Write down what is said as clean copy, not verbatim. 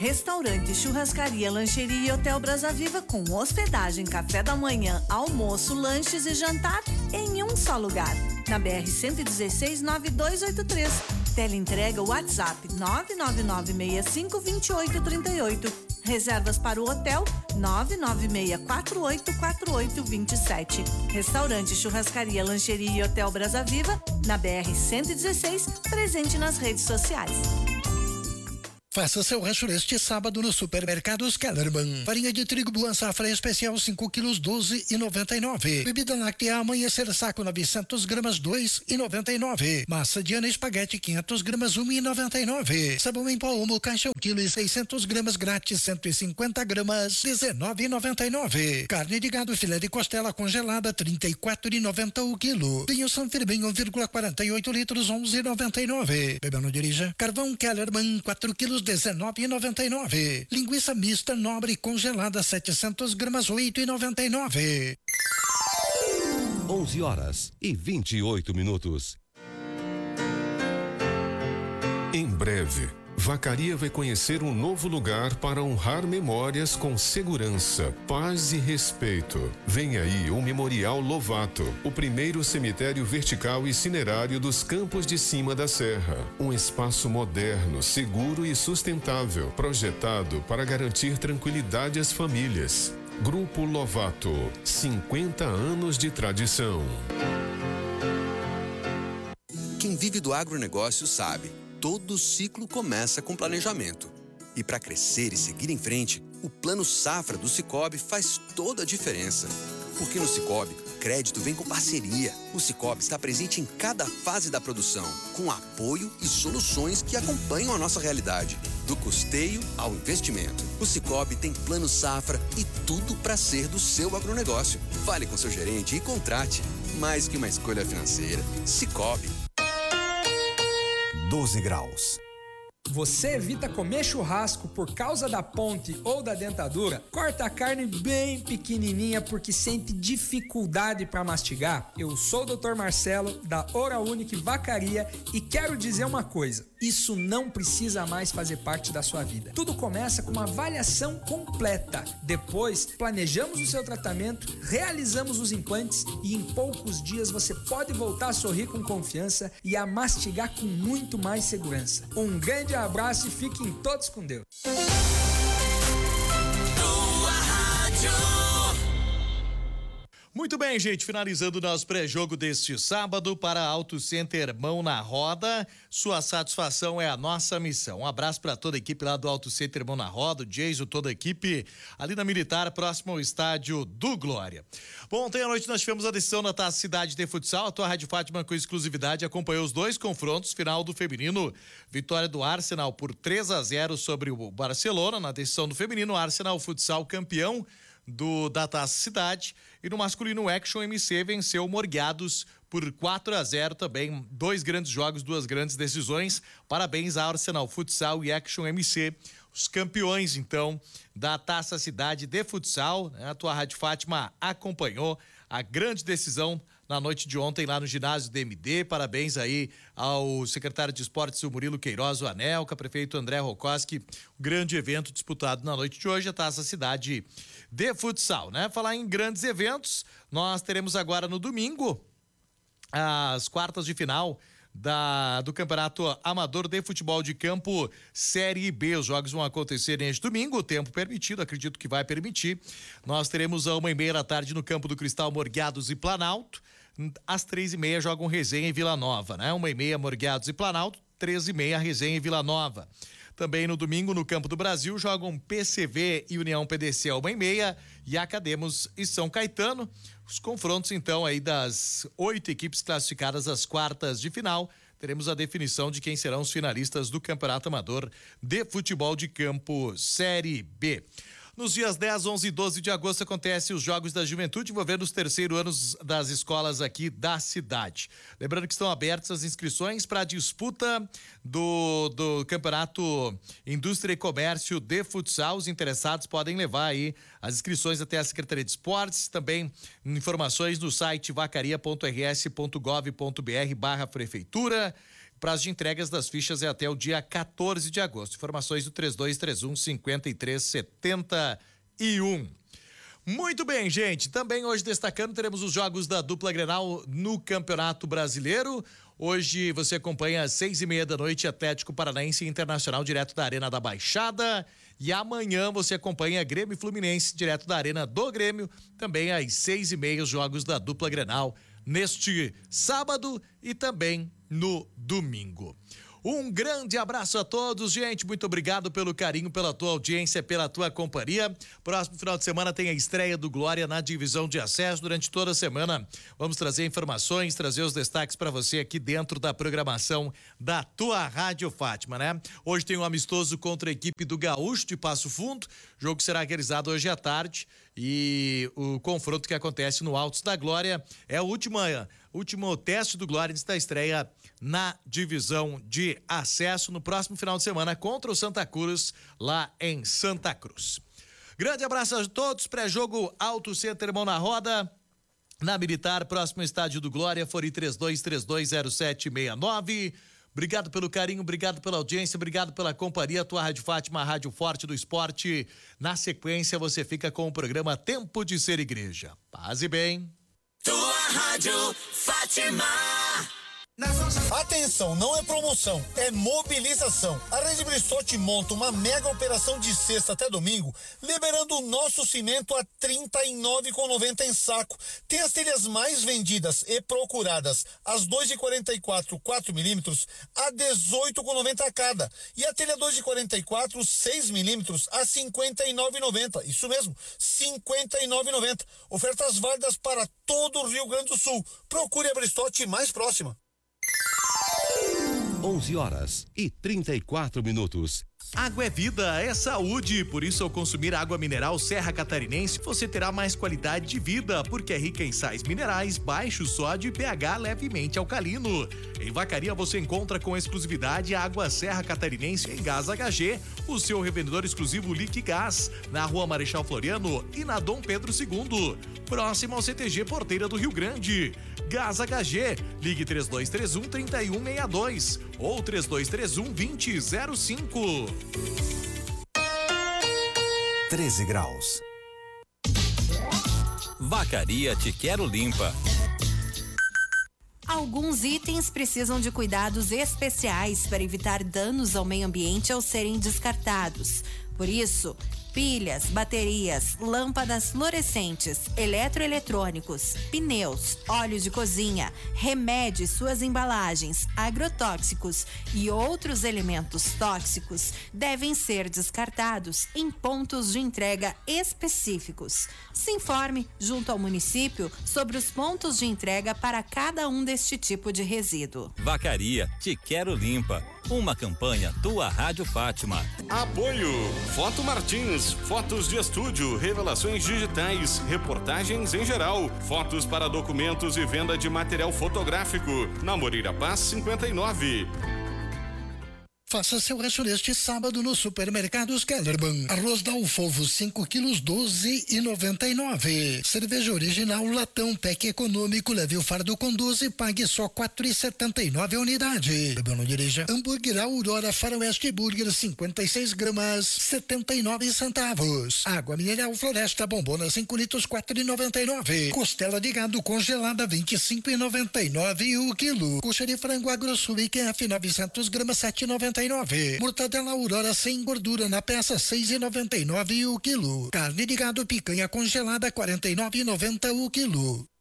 Restaurante, churrascaria, lancheria e Hotel Brasa Viva com hospedagem, café da manhã, almoço, lanches e jantar em um só lugar. Na BR-116-9283. Teleentrega WhatsApp 999652838. Reservas para o hotel 996484827. Restaurante, churrascaria, lancheria e Hotel Brasa Viva na BR-116, presente nas redes sociais. Faça seu rancho neste sábado no Supermercados Kellerman. Farinha de trigo Boa Safra especial 5 quilos 12,99. Bebida láctea Amanhecer saco 900 gramas 2,99. Massa Diana espaguete 500 gramas 1,99. Sabão em pó Omo caixa 1 quilo e 600 gramas grátis 150 gramas 19,99. Carne de gado filé de costela congelada 34,90 o quilo. Vinho São Firmino 1,48 litros 11,99. Bebeu não dirija. Carvão Kellerman 4 quilos 19,99. Linguiça mista nobre congelada 700 gramas 8,99. 11h28. Em breve, Vacaria vai conhecer um novo lugar para honrar memórias com segurança, paz e respeito. Vem aí o Memorial Lovato, o primeiro cemitério vertical e cinerário dos Campos de Cima da Serra. Um espaço moderno, seguro e sustentável, projetado para garantir tranquilidade às famílias. Grupo Lovato, 50 anos de tradição. Quem vive do agronegócio sabe. Todo ciclo começa com planejamento. E para crescer e seguir em frente, o Plano Safra do Sicoob faz toda a diferença. Porque no Sicoob, crédito vem com parceria. O Sicoob está presente em cada fase da produção, com apoio e soluções que acompanham a nossa realidade. Do custeio ao investimento. O Sicoob tem Plano Safra e tudo para ser do seu agronegócio. Fale com seu gerente e contrate. Mais que uma escolha financeira. Sicoob. 12 graus. Você evita comer churrasco por causa da ponte ou da dentadura? Corta a carne bem pequenininha porque sente dificuldade para mastigar? Eu sou o Dr. Marcelo da Oral Unique Vacaria e quero dizer uma coisa: isso não precisa mais fazer parte da sua vida. Tudo começa com uma avaliação completa. Depois, planejamos o seu tratamento, realizamos os implantes e em poucos dias você pode voltar a sorrir com confiança e a mastigar com muito mais segurança. Um grande abraço e fiquem todos com Deus. Muito bem, gente, finalizando nosso pré-jogo deste sábado para Auto Center Mão na Roda. Sua satisfação é a nossa missão. Um abraço para toda a equipe lá do Auto Center Mão na Roda, o Jason, toda a equipe ali na Militar, próximo ao estádio do Glória. Bom, ontem à noite nós tivemos a decisão da Taça Cidade de Futsal. A tua Rádio Fátima com exclusividade acompanhou os dois confrontos. Final do feminino, vitória do Arsenal por 3-0 sobre o Barcelona. Na decisão do feminino, Arsenal Futsal campeão da Taça Cidade, e no masculino Action MC venceu o Morgados por 4-0 também, dois grandes jogos, duas grandes decisões. Parabéns a Arsenal Futsal e Action MC, os campeões então da Taça Cidade de Futsal, né? A tua Rádio Fátima acompanhou a grande decisão na noite de ontem lá no ginásio DMD. Parabéns aí ao secretário de Esportes, o Murilo Queiroz, o Anelca, prefeito André Rokoski, o grande evento disputado na noite de hoje, a Taça Cidade de Futsal, né? Falar em grandes eventos, nós teremos agora no domingo as quartas de final do Campeonato Amador de Futebol de Campo Série B. Os jogos vão acontecer neste domingo, o tempo permitido, acredito que vai permitir. Nós teremos a 1h30 no Campo do Cristal, Morgados e Planalto. Às 3h30 jogam Resenha e Vila Nova, né? 1h30 Morgados e Planalto, 3h30 Resenha e Vila Nova. Também no domingo, no Campo do Brasil, jogam PCV e União PDC ao 1h30 e Academos e São Caetano. Os confrontos, então, aí das 8 equipes classificadas às quartas de final. Teremos a definição de quem serão os finalistas do Campeonato Amador de Futebol de Campo Série B. Nos dias 10, 11 e 12 de agosto acontecem os Jogos da Juventude envolvendo os terceiros anos das escolas aqui da cidade. Lembrando que estão abertas as inscrições para a disputa do Campeonato Indústria e Comércio de Futsal. Os interessados podem levar aí as inscrições até a Secretaria de Esportes, também informações no site vacaria.rs.gov.br/prefeitura. Prazo de entregas das fichas é até o dia 14 de agosto. Informações do 3231-5371. Muito bem, gente. Também hoje destacando, teremos os jogos da dupla Grenal no Campeonato Brasileiro. Hoje você acompanha às 6:30 da noite Atlético Paranaense Internacional direto da Arena da Baixada. E amanhã você acompanha Grêmio e Fluminense direto da Arena do Grêmio, também às 6:30 os jogos da dupla Grenal neste sábado e também no domingo. Um grande abraço a todos, gente. Muito obrigado pelo carinho, pela tua audiência, pela tua companhia. Próximo final de semana tem a estreia do Glória na divisão de acesso. Durante toda a semana vamos trazer informações, trazer os destaques para você aqui dentro da programação da tua Rádio Fátima, né? Hoje tem um amistoso contra a equipe do Gaúcho de Passo Fundo. O jogo será realizado hoje à tarde e o confronto que acontece no Altos da Glória é o último teste do Glória antes da estreia na divisão de acesso no próximo final de semana contra o Santa Cruz, lá em Santa Cruz. Grande abraço a todos, pré-jogo Auto Center Mão na Roda, na Militar, próximo estádio do Glória, Fori 32320769. Obrigado pelo carinho, obrigado pela audiência, obrigado pela companhia. Tua Rádio Fátima, a Rádio Forte do Esporte. Na sequência, você fica com o programa Tempo de Ser Igreja. Paz e bem. Tua Rádio Fátima. Atenção, não é promoção, é mobilização. A Rede Bristotti monta uma mega operação de sexta até domingo, liberando o nosso cimento a R$ 39,90 em saco. Tem as telhas mais vendidas e procuradas, as 2,44 4mm a R$ 18,90 cada. E a telha 2,44 6mm a R$ 59,90. Isso mesmo, R$ 59,90. Ofertas válidas para todo o Rio Grande do Sul. Procure a Bristotti mais próxima. 11h34. Água é vida, é saúde, por isso ao consumir água mineral Serra Catarinense, você terá mais qualidade de vida, porque é rica em sais minerais, baixo sódio e pH levemente alcalino. Em Vacaria você encontra com exclusividade a água Serra Catarinense em Gás HG, o seu revendedor exclusivo Liquigás, na Rua Marechal Floriano e na Dom Pedro II, próximo ao CTG Porteira do Rio Grande. Gás HG, ligue 3231-3162 ou 3231-2005. 13 graus. Vacaria Te Quero Limpa. Alguns itens precisam de cuidados especiais para evitar danos ao meio ambiente ao serem descartados. Por isso, pilhas, baterias, lâmpadas fluorescentes, eletroeletrônicos, pneus, óleo de cozinha, remédio e suas embalagens, agrotóxicos e outros elementos tóxicos devem ser descartados em pontos de entrega específicos. Se informe junto ao município sobre os pontos de entrega para cada um deste tipo de resíduo. Vacaria Te Quero Limpa. Uma campanha Tua Rádio Fátima. Apoio Foto Martins, fotos de estúdio, revelações digitais, reportagens em geral, fotos para documentos e venda de material fotográfico. Na Moreira Paz 59. Faça seu rancho neste sábado no Supermercados Kellerman. Arroz Dalfovo 5 quilos 12,99. Cerveja original latão PEC econômico, leve o fardo com 12 e pague só 4,79 a unidade. Não dirija. Hambúrguer Aurora Faroeste Burger 56 gramas 79 centavos. Água mineral Floresta Bombona 5 litros 4,99. Costela de gado congelada 25,99 o quilo. Coxa de frango Agrosul IQF 900 gramas 7,99. Mortadela Aurora sem gordura na peça 6,99 o quilo. Carne de gado picanha congelada 49,90 o quilo.